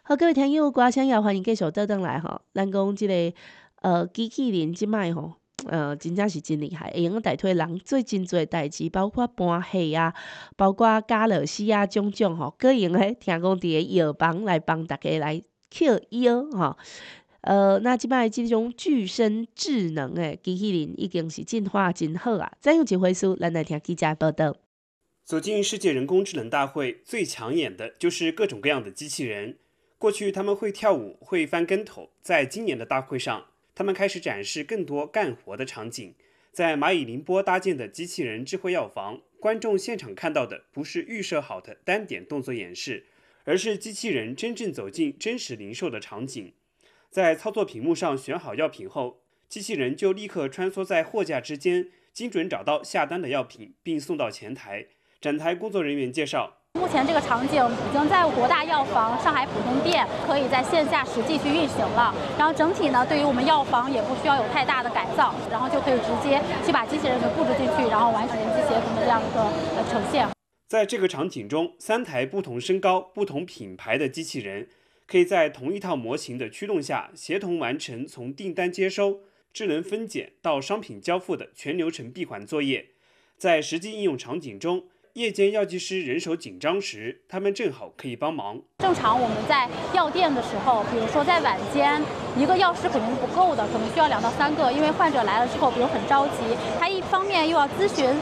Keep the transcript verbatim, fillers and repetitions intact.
好，各位听友，歌声也欢迎继续倒转来吼。咱讲即、个呃机器人即摆吼，呃真正是真厉害，会用代替人做真侪代志，包括搬戏啊，包括加乐死啊种种吼，个用咧听讲伫个药房来帮大家来扣药吼。呃，那即摆即种具身智能诶机器人已经是进化真好啊！再用一回书，咱来听记者报道。 走进世界人工智能大会，最抢眼的就是各种各样的机器人。过去他们会跳舞，会翻跟头，在今年的大会上，他们开始展示更多干活的场景。在蚂蚁宁波搭建的机器人智慧药房，观众现场看到的不是预设好的单点动作演示，而是机器人真正走进真实零售的场景。在操作屏幕上选好药品后，机器人就立刻穿梭在货架之间，精准找到下单的药品，并送到前台。展台工作人员介绍， 目前这个场景已经在国大药房、上海普通店可以在线下实际去运行了。然后整体呢，对于我们药房也不需要有太大的改造，然后就可以直接去把机器人给布置进去，然后完成人机协同的这样一个呃呈现。 在这个场景中，三台不同身高、不同品牌的机器人，可以在同一套模型的驱动下，协同完成从订单接收、智能分拣到商品交付的全流程闭环作业。在实际应用场景中，夜间药剂师人手紧张时，他们正好可以帮忙。 正常我们在药店的时候，比如说在晚间，一个药师肯定是不够的，可能需要两到三个，因为患者来了之后，比如很着急，他一方面又要咨询